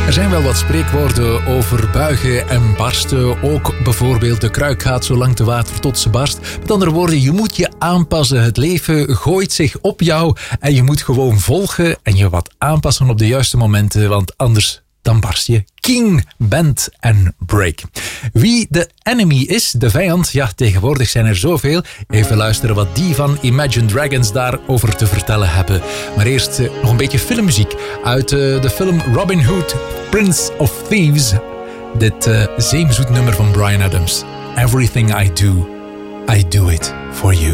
Er zijn wel wat spreekwoorden over buigen en barsten. Ook bijvoorbeeld de kruik gaat zo lang te water tot ze barst. Met andere woorden, je moet je aanpassen. Het leven gooit zich op jou en je moet gewoon volgen en je wat aanpassen op de juiste momenten, want anders dan barst je. King, Bend en Break. Wie de enemy is, de vijand, ja, tegenwoordig zijn er zoveel. Even luisteren wat die van Imagine Dragons daarover te vertellen hebben. Maar eerst nog een beetje filmmuziek uit de film Robin Hood, Prince of Thieves. Dit zeemzoet nummer van Bryan Adams. Everything I do it for you.